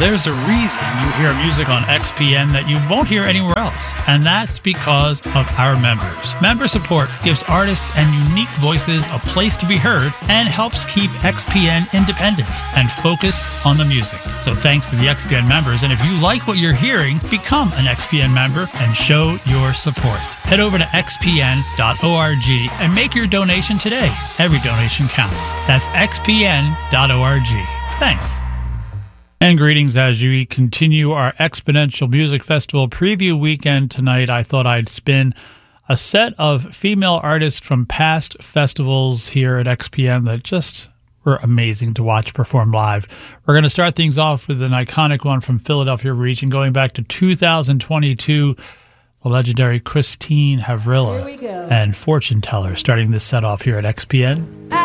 there's a reason you hear music on XPN that you won't hear anywhere else, and that's because of our members. Member support gives artists and unique voices a place to be heard and helps keep XPN independent and focused on the music. So thanks to the XPN members, and if you like what you're hearing, become an XPN member and show your support. Head over to xpn.org and make your donation today. Every donation counts. That's xpn.org. Thanks. And greetings as we continue our Exponential Music Festival preview weekend tonight. I thought I'd spin a set of female artists from past festivals here at XPN that just were amazing to watch perform live. We're going to start things off with an iconic one from Philadelphia region going back to 2022. The legendary Christine Havrilla and Fortune Teller starting this set off here at XPN.